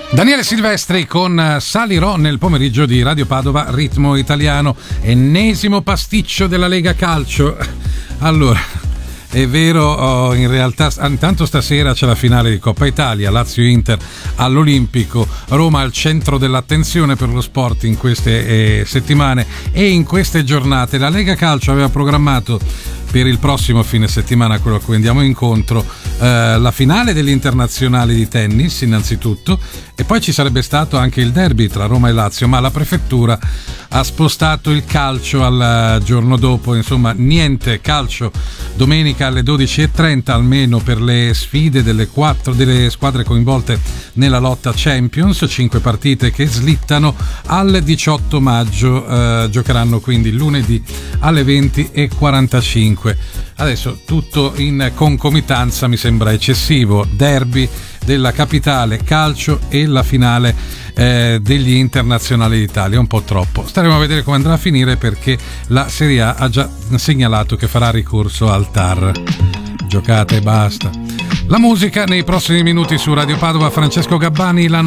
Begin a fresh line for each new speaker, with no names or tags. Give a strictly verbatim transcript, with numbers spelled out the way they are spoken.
Daniele Silvestri con Salirò nel pomeriggio di Radio Padova, ritmo italiano, ennesimo pasticcio della Lega Calcio. Allora, è vero, oh, in realtà intanto stasera c'è la finale di Coppa Italia, Lazio-Inter all'Olimpico, Roma al centro dell'attenzione per lo sport in queste eh, settimane e in queste giornate. La Lega Calcio aveva programmato per il prossimo fine settimana, quello a cui andiamo incontro, eh, la finale degli internazionali di tennis innanzitutto, e poi ci sarebbe stato anche il derby tra Roma e Lazio, ma la prefettura ha spostato il calcio al giorno dopo. Insomma, niente calcio domenica alle dodici e trenta, almeno per le sfide delle quattro delle squadre coinvolte nella lotta Champions. Cinque partite che slittano al diciotto maggio, eh, giocheranno quindi lunedì alle venti e quarantacinque. Adesso tutto in concomitanza mi sembra eccessivo: derby della capitale, calcio e la finale eh, degli internazionali d'Italia, un po' troppo. Staremo a vedere come andrà a finire, perché la Serie A ha già segnalato che farà ricorso al T A R. Giocate e basta. La musica nei prossimi minuti su Radio Padova. Francesco Gabbani, la